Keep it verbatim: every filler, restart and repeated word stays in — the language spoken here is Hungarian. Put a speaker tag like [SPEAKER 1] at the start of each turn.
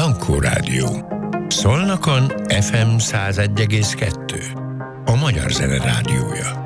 [SPEAKER 1] Dankó Rádió. Szolnokon ef em száz egy egész kettő. A Magyar Zene Rádiója.